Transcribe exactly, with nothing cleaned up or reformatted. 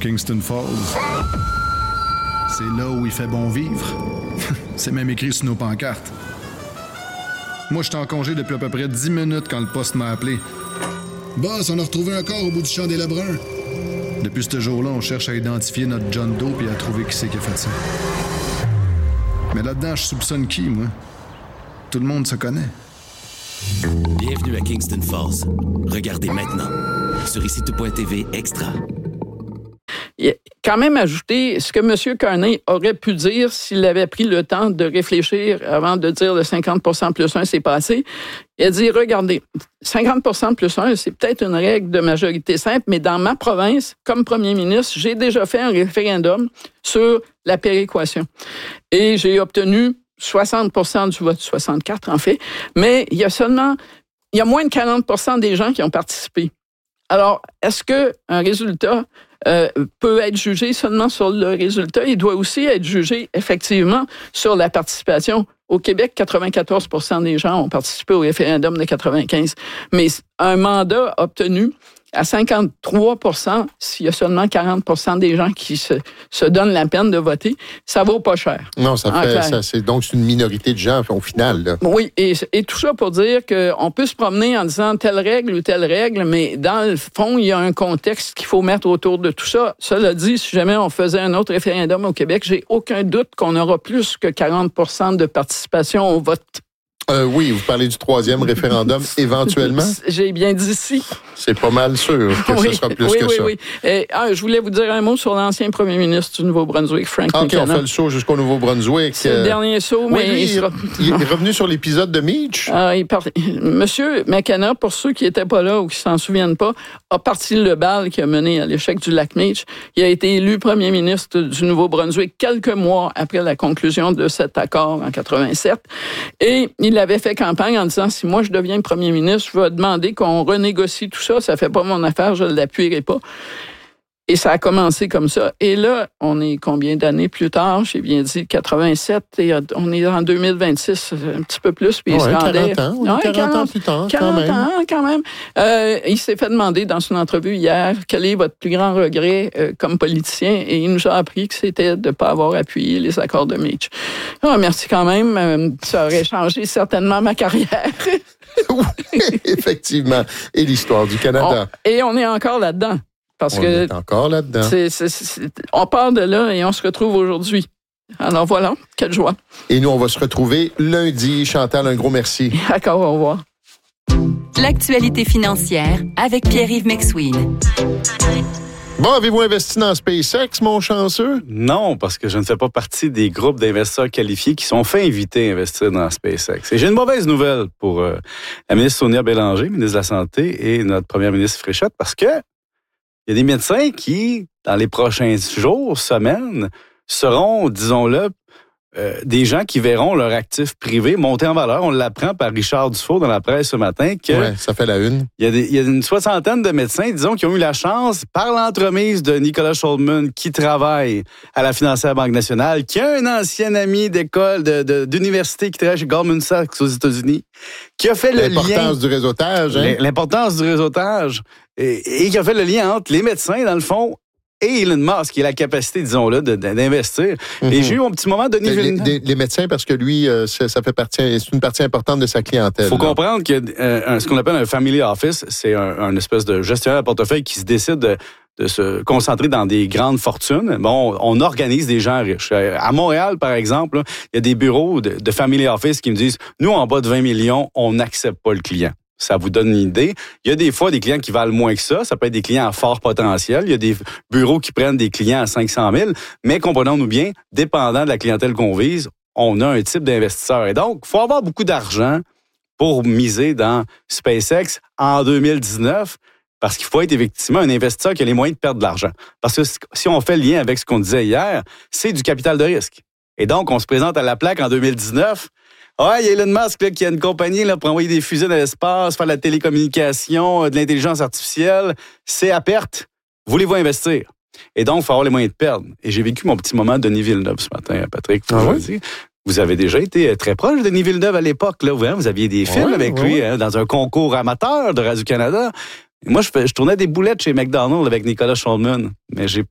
Kingston Falls. C'est là où il fait bon vivre. C'est même écrit sur nos pancartes. Moi, j'étais en congé depuis à peu près dix minutes quand le poste m'a appelé. Boss, on a retrouvé un corps au bout du champ des Lebrun. Depuis ce jour-là, on cherche à identifier notre John Doe et à trouver qui c'est qui a fait ça. Mais là-dedans, je soupçonne qui, moi? Tout le monde se connaît. Bienvenue à Kingston Falls. Regardez maintenant sur ici tout point t v Extra. Il a quand même ajouté ce que M. Carney aurait pu dire s'il avait pris le temps de réfléchir avant de dire le cinquante pour cent plus un, c'est passé. Il a dit, regardez, cinquante pour cent plus un, c'est peut-être une règle de majorité simple, mais dans ma province, comme premier ministre, j'ai déjà fait un référendum sur la péréquation. Et j'ai obtenu soixante pour cent du vote, soixante-quatre en fait, mais il y a seulement, il y a moins de quarante pour cent des gens qui ont participé. Alors, est-ce qu'un résultat euh, peut être jugé seulement sur le résultat? Il doit aussi être jugé, effectivement, sur la participation. Au Québec, quatre-vingt-quatorze pour cent des gens ont participé au référendum de quatre-vingt-quinze. Mais un mandat obtenu à cinquante-trois pour cent, s'il y a seulement quarante pour cent des gens qui se, se donnent la peine de voter, ça vaut pas cher. Non, ça fait, ça, c'est donc c'est une minorité de gens au final. Là. Oui, et, et tout ça pour dire qu'on peut se promener en disant telle règle ou telle règle, mais dans le fond, il y a un contexte qu'il faut mettre autour de tout ça. Cela dit, si jamais on faisait un autre référendum au Québec, j'ai aucun doute qu'on aura plus que quarante pour cent de participation au vote. Euh, oui, vous parlez du troisième référendum, éventuellement. J'ai bien dit si. C'est pas mal sûr que oui, ce sera plus oui, que oui, ça. Oui, oui. Ah, je voulais vous dire un mot sur l'ancien premier ministre du Nouveau-Brunswick, Frank ah, McKenna. OK, on fait le saut jusqu'au Nouveau-Brunswick. C'est euh... le dernier saut, mais oui, lui, il, sera... il est revenu sur l'épisode de Meach. Ah, il par... Monsieur McKenna, pour ceux qui n'étaient pas là ou qui s'en souviennent pas, a parti le bal qui a mené à l'échec du lac Meach. Il a été élu premier ministre du Nouveau-Brunswick quelques mois après la conclusion de cet accord en quatre-vingt-sept. Et il avait fait campagne en disant, si moi je deviens premier ministre, je vais demander qu'on renégocie tout ça, ça fait pas mon affaire, je ne l'appuierai pas. Et ça a commencé comme ça. Et là, on est combien d'années plus tard? J'ai bien dit quatre-vingt-sept, et on est en deux mille vingt-six, un petit peu plus. Puis ouais, il se rendait... quarante ans, oui, ouais, quarante, quarante ans plus tard, quarante quand même. ans, quand même. Euh, il s'est fait demander dans son entrevue hier, quel est votre plus grand regret euh, comme politicien? Et il nous a appris que c'était de ne pas avoir appuyé les accords de Meach. Oh, merci quand même. Euh, ça aurait changé certainement ma carrière. Oui, effectivement. Et l'histoire du Canada. On, et on est encore là-dedans. Parce on que est encore là-dedans. C'est, c'est, c'est, on part de là et on se retrouve aujourd'hui. Alors voilà, quelle joie. Et nous, on va se retrouver lundi. Chantal, un gros merci. D'accord, au revoir. L'actualité financière avec Pierre-Yves McSween. Bon, avez-vous investi dans SpaceX, mon chanceux? Non, parce que je ne fais pas partie des groupes d'investisseurs qualifiés qui sont fait inviter à investir dans SpaceX. Et j'ai une mauvaise nouvelle pour euh, la ministre Sonia Bélanger, ministre de la Santé, et notre première ministre Fréchette, parce que il y a des médecins qui, dans les prochains jours, semaines, seront, disons-le, euh, des gens qui verront leur actif privé monter en valeur. On l'apprend par Richard Dufault dans la presse ce matin. Que ouais, ça fait la une. Il y, a des, il y a une soixantaine de médecins, disons, qui ont eu la chance, par l'entremise de Nicolas Schulman, qui travaille à la Financière Banque Nationale, qui a un ancien ami d'école, de, de, d'université qui travaille chez Goldman Sachs aux États-Unis, qui a fait le lien... L'importance du réseautage. Hein? L'importance du réseautage. Et, et qui a fait le lien entre les médecins, dans le fond, et Elon Musk, qui a la capacité, disons-le, de, de, d'investir. Mm-hmm. Et j'ai eu mon petit moment de Denis Villeneuve. Les, les médecins, parce que lui, euh, ça, ça fait partie, c'est une partie importante de sa clientèle. Il faut là. comprendre que euh, ce qu'on appelle un family office, c'est un, un espèce de gestionnaire de portefeuille qui se décide de, de se concentrer dans des grandes fortunes. Bon, on organise des gens riches. À Montréal, par exemple, là, il y a des bureaux de, de family office qui me disent, nous, en bas de vingt millions, on n'accepte pas le client. Ça vous donne une idée. Il y a des fois des clients qui valent moins que ça. Ça peut être des clients à fort potentiel. Il y a des bureaux qui prennent des clients à cinq cent mille. Mais comprenons-nous bien, dépendant de la clientèle qu'on vise, on a un type d'investisseur. Et donc, il faut avoir beaucoup d'argent pour miser dans SpaceX en deux mille dix-neuf parce qu'il faut être effectivement un investisseur qui a les moyens de perdre de l'argent. Parce que si on fait le lien avec ce qu'on disait hier, c'est du capital de risque. Et donc, on se présente à la plaque en deux mille dix-neuf. Ouais, il y a Elon Musk là, qui a une compagnie là, pour envoyer des fusées dans l'espace, faire de la télécommunication, de l'intelligence artificielle. C'est à perte. Voulez-vous investir? Et donc, il faut avoir les moyens de perdre. Et j'ai vécu mon petit moment de Denis Villeneuve ce matin, Patrick. Ah ouais? Dire. Vous avez déjà été très proche de Denis Villeneuve à l'époque. Là, vous aviez des films ouais, avec ouais. lui hein, dans un concours amateur de Radio-Canada. Moi, je, fais, je tournais des boulettes chez McDonald's avec Nicolas Schulman, mais j'ai